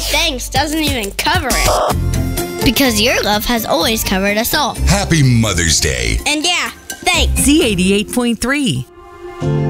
thanks doesn't even cover it. Because your love has always covered us all. Happy Mother's Day. And yeah, thanks. Z88.3.